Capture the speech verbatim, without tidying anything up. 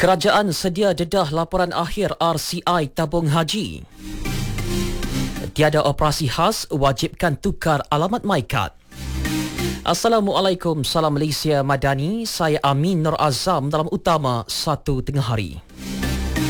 Kerajaan sedia dedah laporan akhir R C I tabung haji. Tiada operasi khas, wajibkan tukar alamat MyKad. Assalamualaikum, salam Malaysia Madani. Saya Amin Nur Azam dalam utama satu tengah hari.